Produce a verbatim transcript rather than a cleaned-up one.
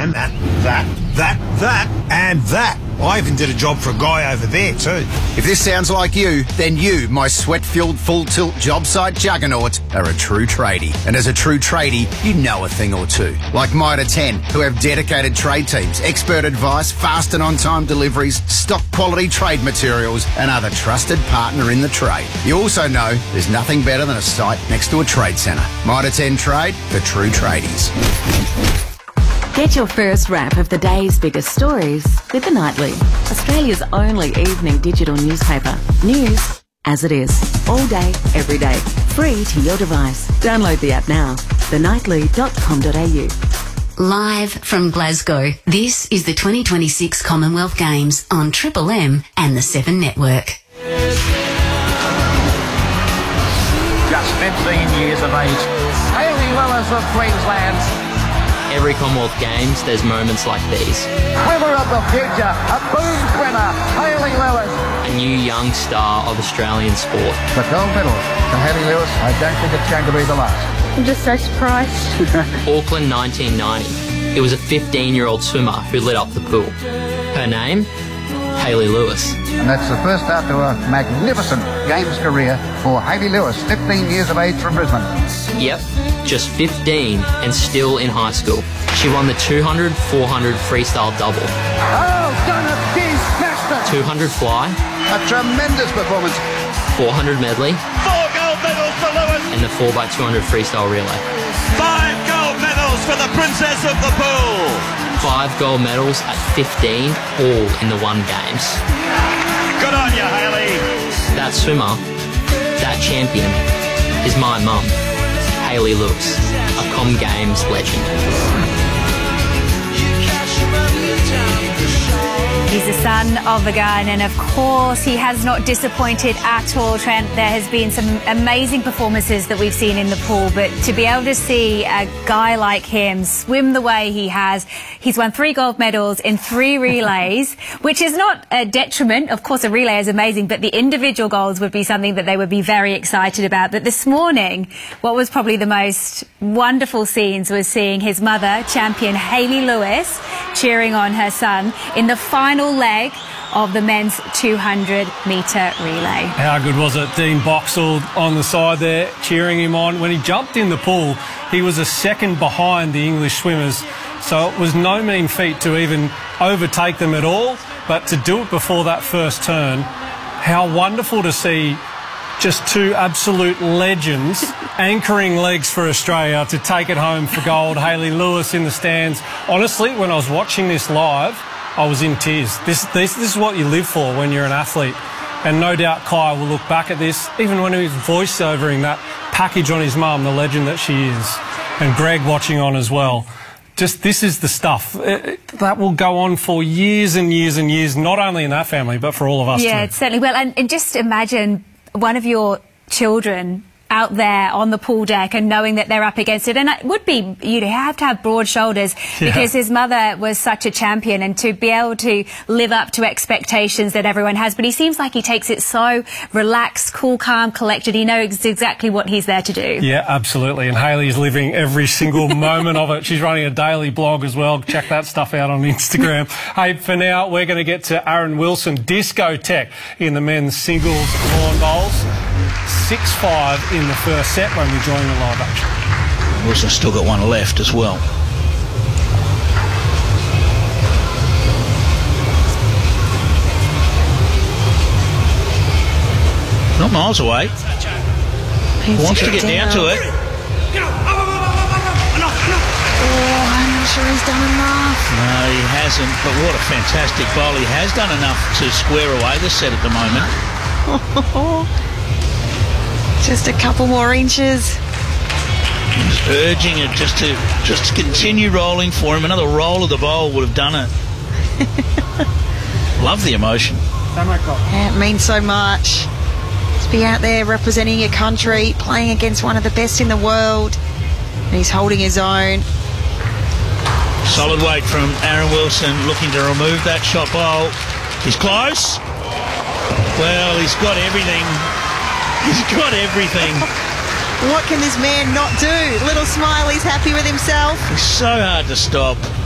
and that, that, that, that, and that. I even did a job for a guy over there too. If this sounds like you, then you, my sweat-filled full-tilt job site juggernaut, are a true tradie. And as a true tradie, you know a thing or two. Like Mitre ten, who have dedicated trade teams, expert advice, fast and on-time deliveries, stock quality trade materials, and are the trusted partner in the trade. You also know there's nothing better than a site next to a trade centre. Mitre ten Trade, the true tradies. Get your first wrap of the day's biggest stories with The Nightly, Australia's only evening digital newspaper. News as it is, all day, every day, free to your device. Download the app now, the nightly dot com dot a u. Live from Glasgow, this is the twenty twenty-six Commonwealth Games on Triple M and the Seven Network. Just fifteen years of age, Hayley Willis of Queensland. Every Commonwealth Games, there's moments like these. Winner of the future, a boom winner, Hayley Lewis. A new young star of Australian sport. The gold medal to Hayley Lewis. I don't think it's going to be the last. I'm just so surprised. Auckland nineteen ninety. It was a fifteen-year-old swimmer who lit up the pool. Her name? Hayley Lewis. And that's the first start to a magnificent Games career for Hayley Lewis, fifteen years of age from Brisbane. Yep, just fifteen and still in high school. She won the two hundred four hundred freestyle double. Oh, done it! She smashed it! two hundred fly. A tremendous performance. four hundred medley. Four gold medals for Lewis. And the four by two hundred freestyle relay. Five gold medals for the Princess of the Pool. Five gold medals at fifteen, all in the one Games. Good on you, Hayley. That swimmer, that champion, is my mum, Hayley Lewis, a Com Games legend. He's the son of a gun, and of course he has not disappointed at all, Trent. There has been some amazing performances that we've seen in the pool, but to be able to see a guy like him swim the way he has, he's won three gold medals in three relays, which is not a detriment. Of course, a relay is amazing, but the individual goals would be something that they would be very excited about. But this morning, what was probably the most wonderful scenes was seeing his mother, champion Hayley Lewis, cheering on her son in the final leg of the men's two hundred metre relay. How good was it? Dean Boxall on the side there cheering him on. When he jumped in the pool, he was a second behind the English swimmers, so it was no mean feat to even overtake them at all, but to do it before that first turn, how wonderful to see just two absolute legends anchoring legs for Australia to take it home for gold. Hayley Lewis in the stands. Honestly, when I was watching this live, I was in tears. This, this, this is what you live for when you're an athlete. And no doubt Kai will look back at this, even when he was voiceovering that package on his mum, the legend that she is. And Greg watching on as well. Just, this is the stuff. It, that will go on for years and years and years, not only in that family, but for all of us yeah, too. Yeah, it certainly will. And, and just imagine one of your children out there on the pool deck and knowing that they're up against it. And it would be, you'd have to have broad shoulders yeah. because his mother was such a champion, and to be able to live up to expectations that everyone has. But he seems like he takes it so relaxed, cool, calm, collected. He knows exactly what he's there to do. Yeah, absolutely. And Hayley's living every single moment of it. She's running a daily blog as well. Check that stuff out on Instagram. Hey, for now, we're going to get to Aaron Wilson, discotheque in the men's singles lawn bowls. six five in the first set when we join the live action. Wilson's still got one left as well. Not miles away. He wants to get down, down to it. Oh, I'm not sure he's done enough. No, he hasn't, but what a fantastic bowl. He has done enough to square away the set at the moment. Just a couple more inches. He's urging it just to just to continue rolling for him. Another roll of the bowl would have done it. Love the emotion. Yeah, it means so much to be out there representing your country, playing against one of the best in the world. And he's holding his own. Solid weight from Aaron Wilson, looking to remove that shot bowl. He's close. Well, he's got everything. He's got everything. What can this man not do? Little Smiley's happy with himself. It's so hard to stop.